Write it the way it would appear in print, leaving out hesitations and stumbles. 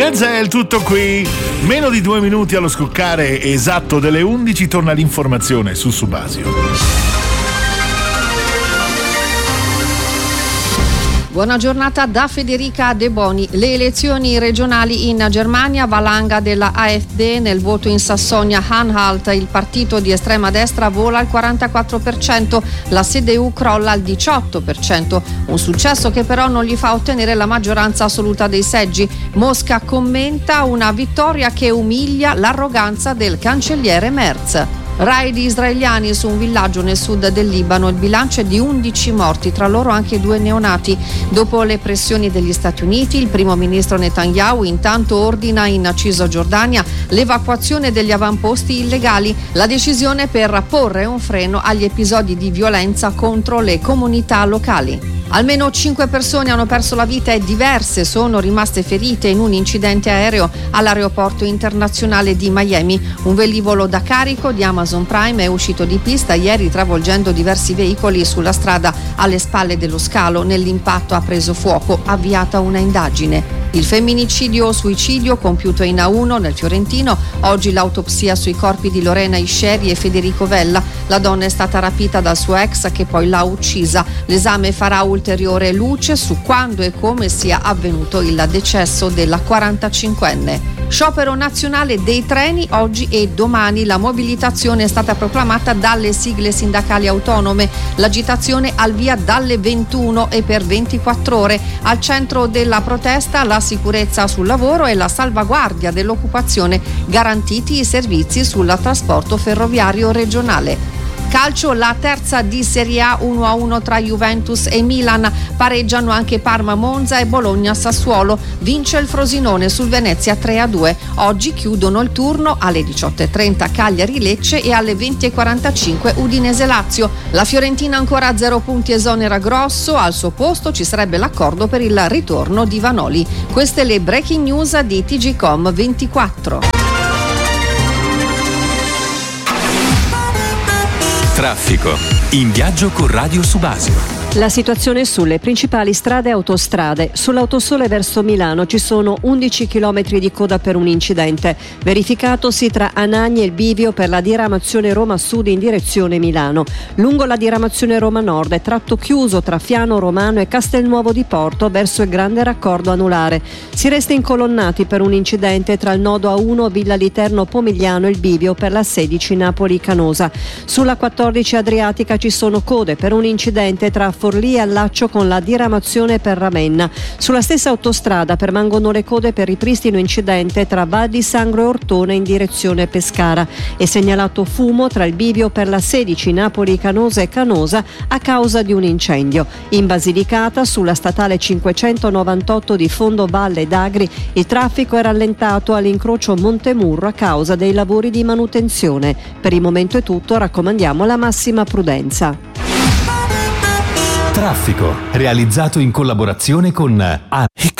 Gazel, tutto qui. Meno di 2 minuti allo scoccare esatto delle 11 torna l'informazione su Subasio. Buona giornata da Federica De Boni. Le elezioni regionali in Germania, valanga della AfD, nel voto in Sassonia-Anhalt il partito di estrema destra vola al 44%, la CDU crolla al 18%, un successo che però non gli fa ottenere la maggioranza assoluta dei seggi. Mosca commenta una vittoria che umilia l'arroganza del cancelliere Merz. Raid israeliani su un villaggio nel sud del Libano, il bilancio è di 11 morti, tra loro anche 2 neonati. Dopo le pressioni degli Stati Uniti, il primo ministro Netanyahu intanto ordina in Cisgiordania l'evacuazione degli avamposti illegali, la decisione per porre un freno agli episodi di violenza contro le comunità locali. Almeno 5 persone hanno perso la vita e diverse sono rimaste ferite in un incidente aereo all'aeroporto internazionale di Miami. Un velivolo da carico di Amazon Prime è uscito di pista ieri travolgendo diversi veicoli sulla strada alle spalle dello scalo. Nell'impatto ha preso fuoco, avviata una indagine. Il femminicidio o suicidio compiuto in A1 nel Fiorentino, oggi l'autopsia sui corpi di Lorena Isceri e Federico Vella. La donna è stata rapita dal suo ex che poi l'ha uccisa. L'esame farà ulteriore luce su quando e come sia avvenuto il decesso della 45enne. Sciopero nazionale dei treni oggi e domani. La mobilitazione è stata proclamata dalle sigle sindacali autonome. L'agitazione al via dalle 21 e per 24 ore. Al centro della protesta la sicurezza sul lavoro e la salvaguardia dell'occupazione, garantiti i servizi sul trasporto ferroviario regionale. Calcio, la terza di Serie A, 1-1 tra Juventus e Milan, pareggiano anche Parma Monza e Bologna Sassuolo, vince il Frosinone sul Venezia 3-2. Oggi chiudono il turno alle 18:30 Cagliari Lecce e alle 20:45 Udinese Lazio. La Fiorentina ancora a 0 punti esonera Grosso, al suo posto ci sarebbe l'accordo per il ritorno di Vanoli. Queste le breaking news di TGcom 24. Traffico. In viaggio con Radio Subasio. La situazione sulle principali strade e autostrade. Sull'autosole verso Milano ci sono 11 km di coda per un incidente verificatosi tra Anagni e il bivio per la diramazione Roma Sud in direzione Milano. Lungo la diramazione Roma Nord è tratto chiuso tra Fiano Romano e Castelnuovo di Porto verso il grande raccordo anulare. Si resta incolonnati per un incidente tra il nodo A1 Villa Literno Pomigliano e il bivio per la 16 Napoli Canosa. Sulla 14 Adriatica ci sono code per un incidente tra Forlì e allaccio con la diramazione per Ravenna. Sulla stessa autostrada permangono le code per ripristino incidente tra Val di Sangro e Ortona in direzione Pescara. È segnalato fumo tra il bivio per la 16 Napoli Canosa e Canosa a causa di un incendio. In Basilicata, sulla statale 598 di Fondo Valle d'Agri, il traffico è rallentato all'incrocio Montemurro a causa dei lavori di manutenzione. Per il momento è tutto, raccomandiamo la massima prudenza. Traffico, realizzato in collaborazione con